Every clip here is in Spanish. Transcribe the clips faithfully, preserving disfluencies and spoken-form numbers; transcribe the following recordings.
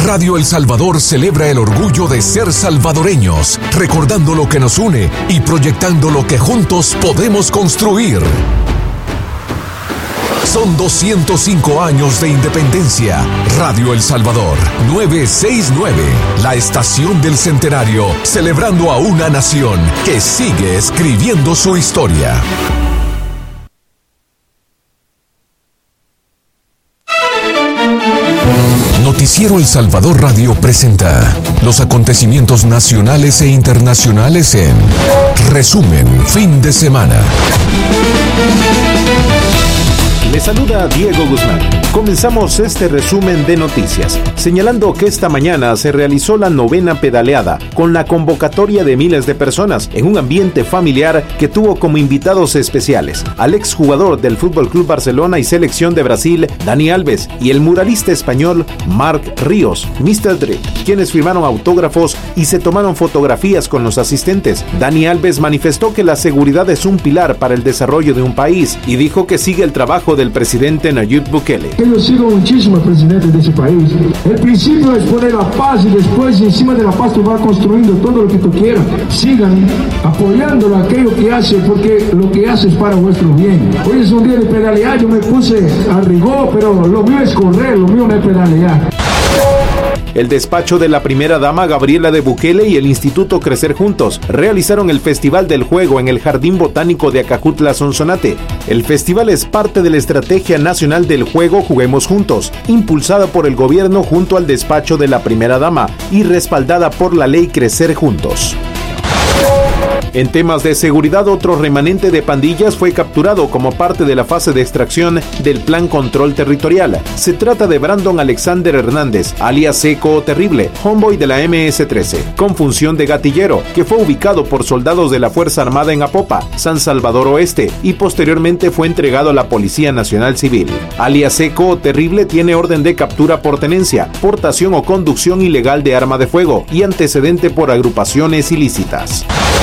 Radio El Salvador celebra el orgullo de ser salvadoreños, recordando lo que nos une y proyectando lo que juntos podemos construir. Son doscientos cinco años de independencia. Radio El Salvador, novecientos sesenta y nueve, la estación del centenario, celebrando a una nación que sigue escribiendo su historia. Noticiero El Salvador Radio presenta los acontecimientos nacionales e internacionales en resumen fin de semana. Les saluda Diego Guzmán. Comenzamos este resumen de noticias, señalando que esta mañana se realizó la novena pedaleada, con la convocatoria de miles de personas, en un ambiente familiar que tuvo como invitados especiales al exjugador del F C Barcelona y Selección de Brasil, Dani Alves, y el muralista español Marc Ríos, míster Drip, quienes firmaron autógrafos y se tomaron fotografías con los asistentes. Dani Alves manifestó que la seguridad es un pilar para el desarrollo de un país y dijo que sigue el trabajo del presidente Nayib Bukele. Yo sigo muchísimo al presidente de ese país. El principio es poner la paz y después encima de la paz tú vas construyendo todo lo que tú quieras. Sigan apoyándolo a aquello que hace, porque lo que hace es para vuestro bien. Hoy es un día de pedalear, yo me puse a rigor, pero lo mío es correr, lo mío no es pedalear. El despacho de la primera dama Gabriela de Bukele y el Instituto Crecer Juntos realizaron el Festival del Juego en el Jardín Botánico de Acajutla, Sonsonate. El festival es parte de la Estrategia Nacional del Juego Juguemos Juntos, impulsada por el gobierno junto al despacho de la primera dama y respaldada por la ley Crecer Juntos. En temas de seguridad, otro remanente de pandillas fue capturado como parte de la fase de extracción del Plan Control Territorial. Se trata de Brandon Alexander Hernández, alias Seco Terrible, homeboy de la eme ese trece, con función de gatillero, que fue ubicado por soldados de la Fuerza Armada en Apopa, San Salvador Oeste, y posteriormente fue entregado a la Policía Nacional Civil. Alias Seco Terrible tiene orden de captura por tenencia, portación o conducción ilegal de arma de fuego y antecedente por agrupaciones ilícitas.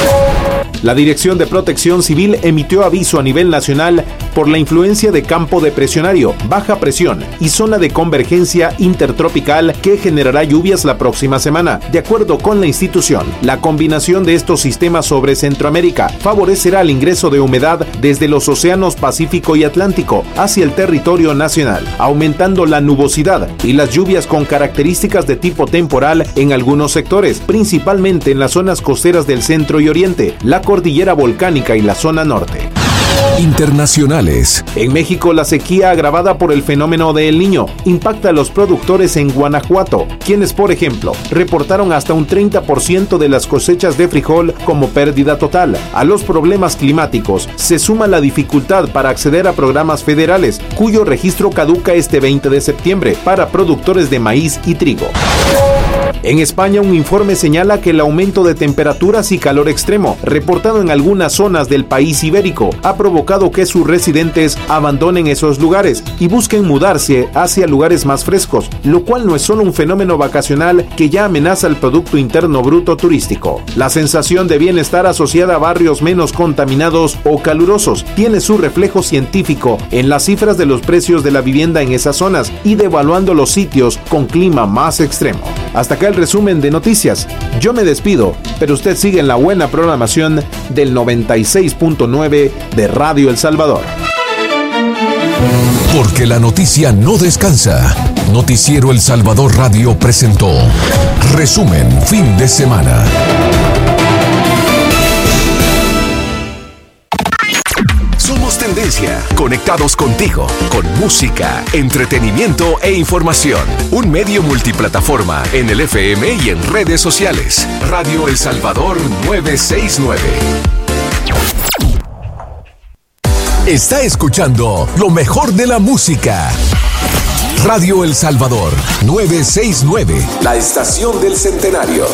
La Dirección de Protección Civil emitió aviso a nivel nacional por la influencia de campo depresionario, baja presión y zona de convergencia intertropical que generará lluvias la próxima semana. De acuerdo con la institución, la combinación de estos sistemas sobre Centroamérica favorecerá el ingreso de humedad desde los océanos Pacífico y Atlántico hacia el territorio nacional, aumentando la nubosidad y las lluvias con características de tipo temporal en algunos sectores, principalmente en las zonas costeras del centro y oriente, la cordillera volcánica y la zona norte. Internacionales. En México, la sequía agravada por el fenómeno de El Niño impacta a los productores en Guanajuato, quienes, por ejemplo, reportaron hasta un treinta por ciento de las cosechas de frijol como pérdida total. A los problemas climáticos se suma la dificultad para acceder a programas federales, cuyo registro caduca este veinte de septiembre para productores de maíz y trigo. En España, un informe señala que el aumento de temperaturas y calor extremo, reportado en algunas zonas del país ibérico, ha provocado que sus residentes abandonen esos lugares y busquen mudarse hacia lugares más frescos, lo cual no es solo un fenómeno vacacional que ya amenaza el Producto Interno Bruto turístico. La sensación de bienestar asociada a barrios menos contaminados o calurosos tiene su reflejo científico en las cifras de los precios de la vivienda en esas zonas y devaluando los sitios con clima más extremo. Hasta acá el resumen de noticias. Yo me despido, pero usted sigue en la buena programación del noventa y seis punto nueve de Radio El Salvador. Porque la noticia no descansa. Noticiero El Salvador Radio presentó resumen fin de semana. Somos tendencia, conectados contigo, con música, entretenimiento e información. Un medio multiplataforma en el F M y en redes sociales. Radio El Salvador novecientos sesenta y nueve. Está escuchando lo mejor de la música. Radio El Salvador novecientos sesenta y nueve, la estación del centenario.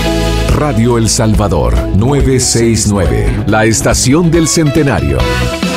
Radio El Salvador novecientos sesenta y nueve, la estación del centenario.